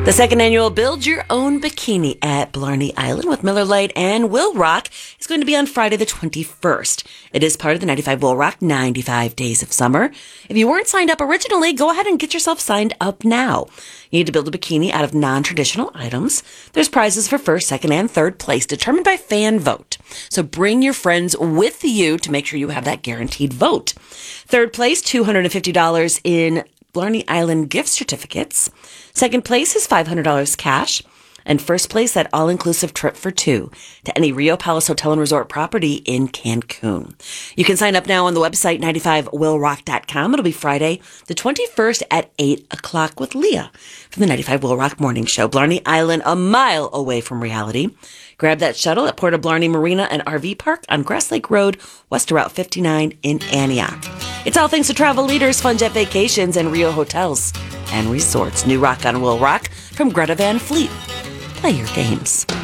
The second annual Build Your Own Bikini at Blarney Island with Miller Lite and Will Rock is going to be on Friday the 21st. It is part of the 95 Will Rock 95 Days of Summer. If you weren't signed up originally, go ahead and get yourself signed up now. You need to build a bikini out of non-traditional items. There's prizes for first, second, and third place determined by fan vote. So bring your friends with you to make sure you have that guaranteed vote. Third place, $250 in Blarney Island gift certificates. Second place is $500 cash. And first place, that all-inclusive trip for two to any Rio Palace Hotel and Resort property in Cancun. You can sign up now on the website, 95willrock.com. It'll be Friday the 21st at 8 o'clock with Leah from the 95 Will Rock Morning Show. Blarney Island, a mile away from reality. Grab that shuttle at Port of Blarney Marina and RV Park on Grass Lake Road, west of Route 59 in Antioch. It's all thanks to Travel Leaders, Fun Jet Vacations, and Rio Hotels and Resorts. New rock on Will Rock from Greta Van Fleet. Play your games.